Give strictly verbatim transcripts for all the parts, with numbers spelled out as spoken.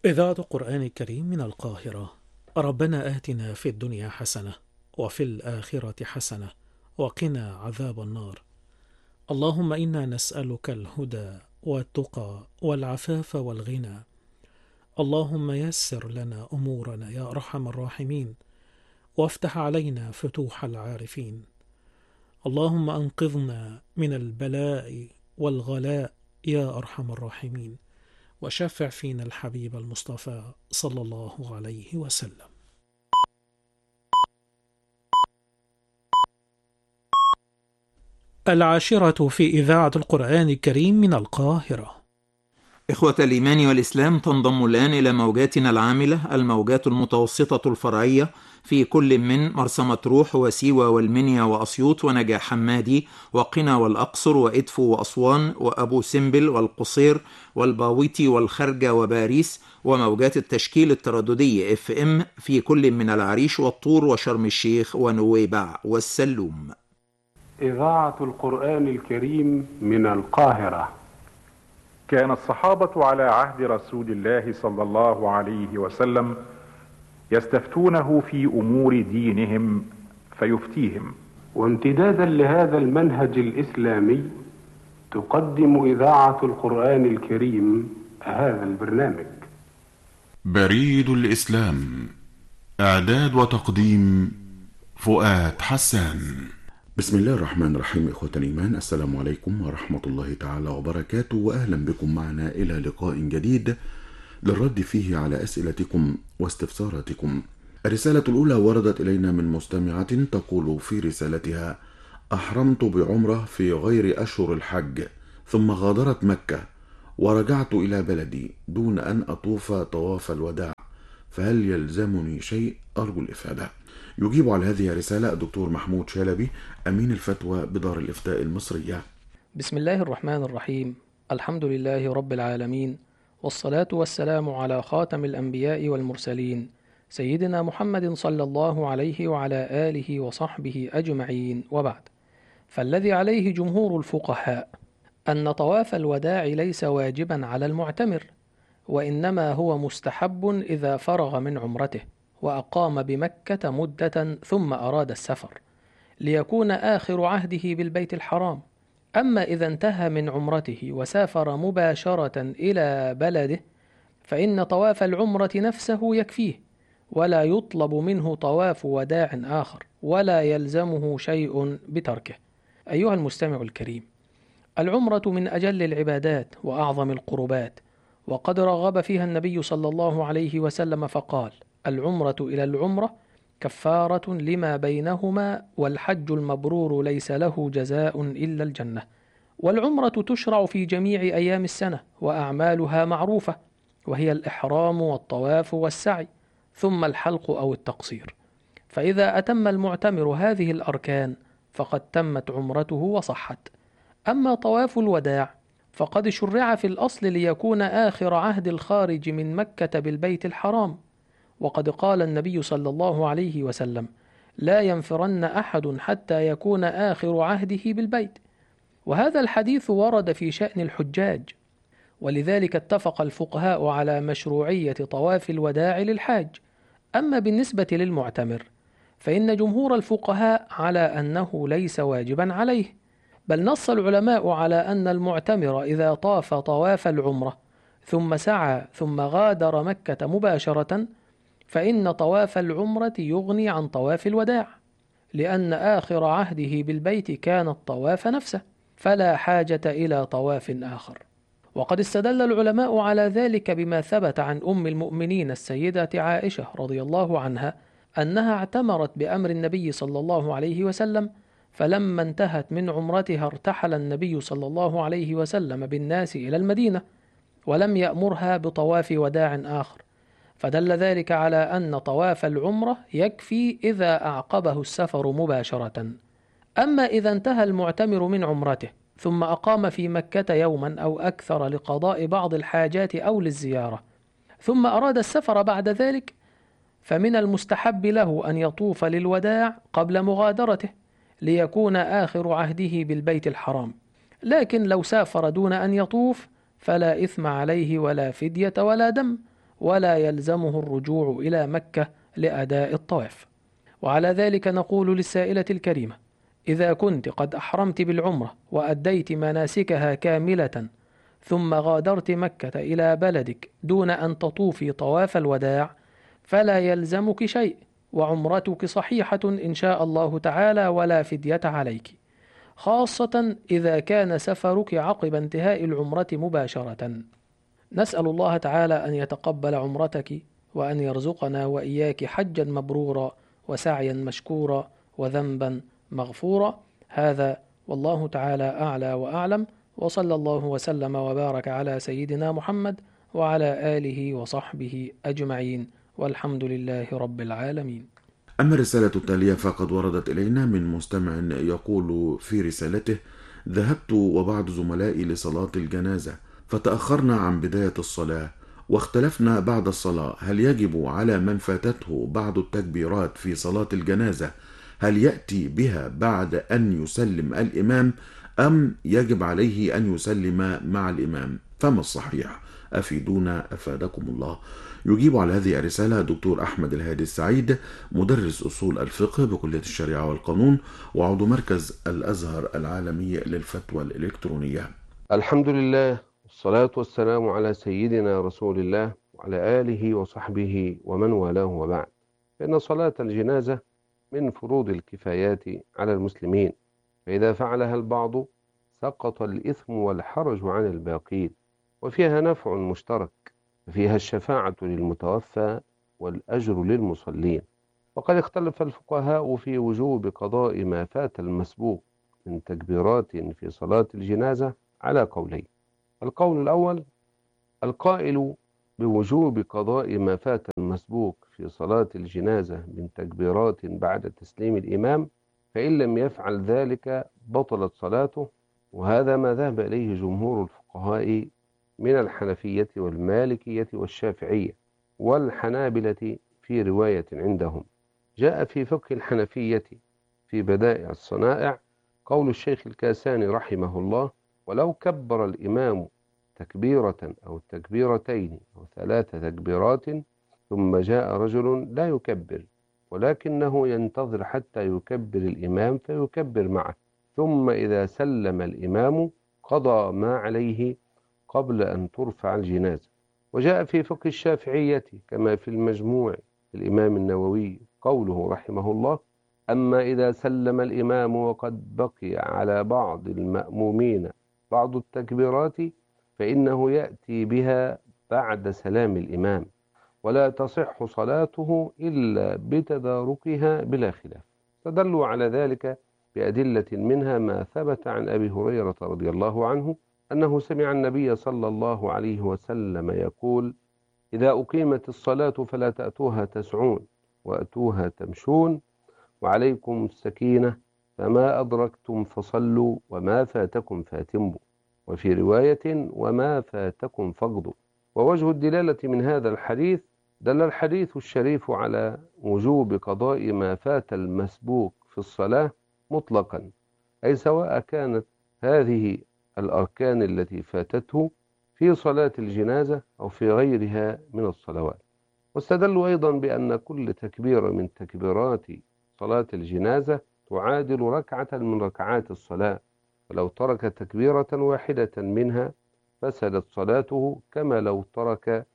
إذاعة القرآن الكريم من القاهرة. ربنا آتنا في الدنيا حسنة وفي الآخرة حسنة وقنا عذاب النار. اللهم إنا نسألك الهدى والتقى والعفاف والغنى. اللهم يسر لنا أمورنا يا أرحم الراحمين، وافتح علينا فتوح العارفين. اللهم أنقذنا من البلاء والغلاء يا أرحم الراحمين، وشفع فينا الحبيب المصطفى صلى الله عليه وسلم. العاشرة في إذاعة القرآن الكريم من القاهرة. إخوة الإيمان والإسلام، تنضم الآن إلى موجاتنا العاملة الموجات المتوسطة الفرعية في كل من مرسى مطروح وسيوة والمنيا وأسيوط ونجع حمادي وقنا والأقصر وإدفو وأسوان وأبو سمبل والقصير والباويتي والخرجة وباريس، وموجات التشكيل الترددي اف ام في كل من العريش والطور وشرم الشيخ ونويبع والسلوم. إذاعة القرآن الكريم من القاهرة. كان الصحابة على عهد رسول الله صلى الله عليه وسلم يستفتونه في أمور دينهم فيفتيهم. وامتدادا لهذا المنهج الإسلامي تقدم إذاعة القرآن الكريم هذا البرنامج. بريد الإسلام، إعداد وتقديم فؤاد حسان. بسم الله الرحمن الرحيم. إخوة الإيمان، السلام عليكم ورحمة الله تعالى وبركاته، وأهلا بكم معنا إلى لقاء جديد للرد فيه على أسئلتكم واستفساراتكم. الرسالة الأولى وردت إلينا من مستمعة تقول في رسالتها: أحرمت بعمرة في غير أشهر الحج، ثم غادرت مكة ورجعت إلى بلدي دون أن أطوف طواف الوداع، فهل يلزمني شيء؟ أرجو الإفادة. يجيب على هذه الرسالة الدكتور محمود شلبي، أمين الفتوى بدار الإفتاء المصرية. بسم الله الرحمن الرحيم. الحمد لله رب العالمين، والصلاة والسلام على خاتم الأنبياء والمرسلين سيدنا محمد صلى الله عليه وعلى آله وصحبه أجمعين، وبعد. فالذي عليه جمهور الفقهاء أن طواف الوداع ليس واجبا على المعتمر، وإنما هو مستحب إذا فرغ من عمرته وأقام بمكة مدة ثم أراد السفر ليكون آخر عهده بالبيت الحرام. أما إذا انتهى من عمرته وسافر مباشرة إلى بلده فإن طواف العمرة نفسه يكفيه، ولا يطلب منه طواف وداع آخر، ولا يلزمه شيء بتركه. أيها المستمع الكريم، العمرة من أجل العبادات وأعظم القربات، وقد رغب فيها النبي صلى الله عليه وسلم فقال: العمرة إلى العمرة كفارة لما بينهما، والحج المبرور ليس له جزاء إلا الجنة. والعمرة تشرع في جميع أيام السنة، وأعمالها معروفة، وهي الإحرام والطواف والسعي، ثم الحلق أو التقصير. فإذا أتم المعتمر هذه الأركان فقد تمت عمرته وصحت. أما طواف الوداع فقد شرع في الأصل ليكون آخر عهد الخارج من مكة بالبيت الحرام، وقد قال النبي صلى الله عليه وسلم: لا ينفرن أحد حتى يكون آخر عهده بالبيت. وهذا الحديث ورد في شأن الحجاج، ولذلك اتفق الفقهاء على مشروعية طواف الوداع للحاج. أما بالنسبة للمعتمر فإن جمهور الفقهاء على أنه ليس واجبا عليه، بل نص العلماء على أن المعتمر إذا طاف طواف العمرة ثم سعى ثم غادر مكة مباشرة فإن طواف العمرة يغني عن طواف الوداع، لأن آخر عهده بالبيت كان الطواف نفسه، فلا حاجة إلى طواف آخر. وقد استدل العلماء على ذلك بما ثبت عن أم المؤمنين السيدة عائشة رضي الله عنها أنها اعتمرت بأمر النبي صلى الله عليه وسلم، فلما انتهت من عمرتها ارتحل النبي صلى الله عليه وسلم بالناس إلى المدينة، ولم يأمرها بطواف وداع آخر، فدل ذلك على أن طواف العمرة يكفي إذا أعقبه السفر مباشرة. أما إذا انتهى المعتمر من عمرته ثم أقام في مكة يوما أو أكثر لقضاء بعض الحاجات أو للزيارة، ثم أراد السفر بعد ذلك، فمن المستحب له أن يطوف للوداع قبل مغادرته ليكون آخر عهده بالبيت الحرام. لكن لو سافر دون أن يطوف فلا إثم عليه ولا فدية ولا دم، ولا يلزمه الرجوع إلى مكة لأداء الطواف. وعلى ذلك نقول للسائلة الكريمة: إذا كنت قد أحرمت بالعمرة وأديت مناسكها كاملة ثم غادرت مكة إلى بلدك دون أن تطوفي طواف الوداع فلا يلزمك شيء، وعمرتك صحيحة إن شاء الله تعالى ولا فدية عليك، خاصة إذا كان سفرك عقب انتهاء العمرة مباشرة. نسأل الله تعالى أن يتقبل عمرتك، وأن يرزقنا وإياك حجا مبرورا وسعيا مشكورا وذنبا مغفورا. هذا والله تعالى أعلى وأعلم، وصلى الله وسلم وبارك على سيدنا محمد وعلى آله وصحبه أجمعين، والحمد لله رب العالمين. أما الرسالة التالية فقد وردت إلينا من مستمع يقول في رسالته: ذهبت وبعض زملائي لصلاة الجنازة فتأخرنا عن بداية الصلاة، واختلفنا بعد الصلاة هل يجب على من فاتته بعض التكبيرات في صلاة الجنازة هل يأتي بها بعد أن يسلم الإمام، أم يجب عليه أن يسلم مع الإمام؟ فما الصحيح؟ أفيدونا أفادكم الله. يجيب على هذه الرسالة دكتور أحمد الهادي السعيد، مدرس أصول الفقه بكلية الشريعة والقانون وعضو مركز الأزهر العالمي للفتوى الإلكترونية. الحمد لله، والصلاة والسلام على سيدنا رسول الله وعلى آله وصحبه ومن والاه، وبعد. فإن صلاة الجنازة من فروض الكفايات على المسلمين، فإذا فعلها البعض سقط الإثم والحرج عن الباقين، وفيها نفع مشترك، فيها الشفاعة للمتوفى والأجر للمصلين. وقد اختلف الفقهاء في وجوب قضاء ما فات المسبوق من تكبيرات في صلاة الجنازة على قولين. القول الأول: القائل بوجوب قضاء ما فات المسبوق في صلاة الجنازة من تكبيرات بعد تسليم الإمام، فإن لم يفعل ذلك بطلت صلاته، وهذا ما ذهب إليه جمهور الفقهاء من الحنفية والمالكية والشافعية والحنابلة في رواية عندهم. جاء في فقه الحنفية في بدائع الصنائع قول الشيخ الكاساني رحمه الله: ولو كبر الإمام تكبيرة أو تكبيرتين أو ثلاث تكبيرات ثم جاء رجل لا يكبر، ولكنه ينتظر حتى يكبر الإمام فيكبر معه، ثم إذا سلم الإمام قضى ما عليه قبل أن ترفع الجنازة. وجاء في فقه الشافعية كما في المجموع الإمام النووي قوله رحمه الله: أما إذا سلم الإمام وقد بقي على بعض المأمومين بعض التكبيرات فإنه يأتي بها بعد سلام الإمام، ولا تصح صلاته إلا بتداركها بلا خلاف. فدلوا على ذلك بأدلة، منها ما ثبت عن أبي هريرة رضي الله عنه أنه سمع النبي صلى الله عليه وسلم يقول: إذا أقيمت الصلاة فلا تأتوها تسعون وأتوها تمشون، وعليكم السكينة، فما أدركتم فصلوا وما فاتكم فاتموا، وفي رواية وما فاتكم فاقضوا. ووجه الدلالة من هذا الحديث: دل الحديث الشريف على وجوب قضاء ما فات المسبوق في الصلاة مطلقا، أي سواء كانت هذه الأركان التي فاتته في صلاة الجنازة أو في غيرها من الصلوات. واستدلوا أيضا بأن كل تكبيرة من تكبيرات صلاة الجنازة تعادل ركعة من ركعات الصلاة، ولو ترك تكبيرة واحدة منها فسدت صلاته كما لو ترك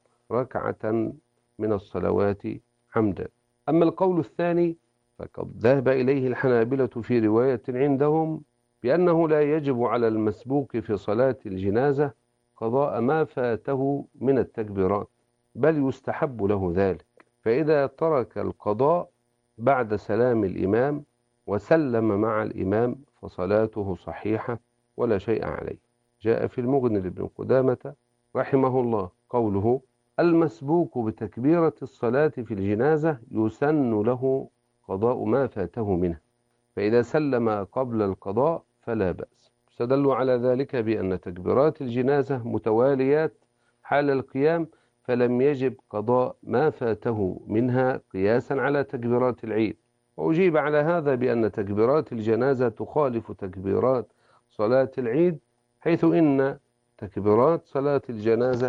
ركعة من الصلوات عمدا. أما القول الثاني فقد ذهب إليه الحنابلة في رواية عندهم بأنه لا يجب على المسبوق في صلاة الجنازة قضاء ما فاته من التكبيرات، بل يستحب له ذلك، فإذا ترك القضاء بعد سلام الإمام وسلم مع الإمام فصلاته صحيحة ولا شيء عليه. جاء في المغني لابن قدامة رحمه الله قوله: المسبوق بتكبيرة الصلاة في الجنازة يسن له قضاء ما فاته منه، فإذا سلم قبل القضاء فلا بأس. استدلوا على ذلك بأن تكبيرات الجنازة متواليات حال القيام، فلم يجب قضاء ما فاته منها قياسا على تكبيرات العيد. وأجيب على هذا بأن تكبيرات الجنازة تخالف تكبيرات صلاة العيد، حيث إن تكبيرات صلاة الجنازة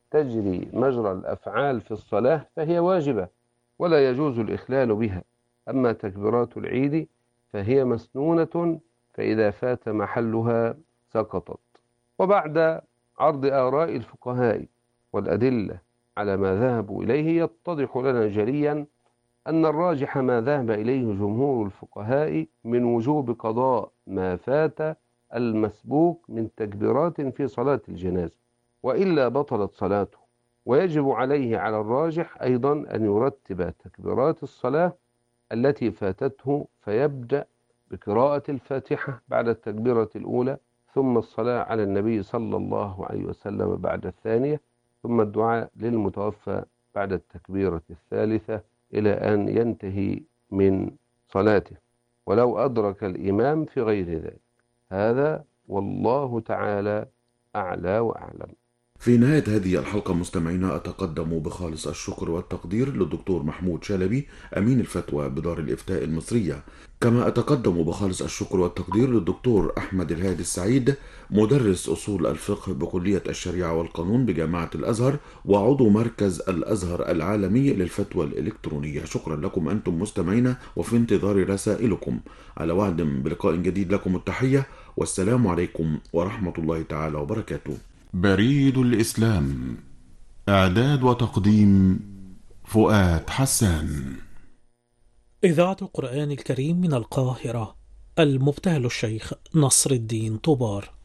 تجري مجرى الأفعال في الصلاة فهي واجبة ولا يجوز الإخلال بها. أما تكبيرات العيد فهي مسنونة، فإذا فات محلها سقطت. وبعد عرض آراء الفقهاء والأدلة على ما ذهبوا إليه، يتضح لنا جليا أن الراجح ما ذهب إليه جمهور الفقهاء من وجوب قضاء ما فات المسبوق من تكبيرات في صلاة الجنازة، وإلا بطلت صلاته. ويجب عليه على الراجح أيضا أن يرتب تكبيرات الصلاة التي فاتته، فيبدأ بقراءة الفاتحة بعد التكبيرة الأولى، ثم الصلاة على النبي صلى الله عليه وسلم بعد الثانية، ثم الدعاء للمتوفى بعد التكبيرة الثالثة إلى أن ينتهي من صلاته، ولو أدرك الإمام في غير ذلك. هذا والله تعالى أعلى وأعلم. في نهاية هذه الحلقة مستمعينا أتقدم بخالص الشكر والتقدير للدكتور محمود شلبي أمين الفتوى بدار الإفتاء المصرية، كما أتقدم بخالص الشكر والتقدير للدكتور أحمد الهادي السعيد مدرس أصول الفقه بكلية الشريعة والقانون بجامعة الأزهر وعضو مركز الأزهر العالمي للفتوى الإلكترونية. شكرا لكم أنتم مستمعينا، وفي انتظار رسائلكم. على وعد بلقاء جديد، لكم التحية والسلام عليكم ورحمة الله تعالى وبركاته. بريد الإسلام، إعداد وتقديم فؤاد حسان. إذاعة القرآن الكريم من القاهرة، المبتهل الشيخ نصر الدين طوبار.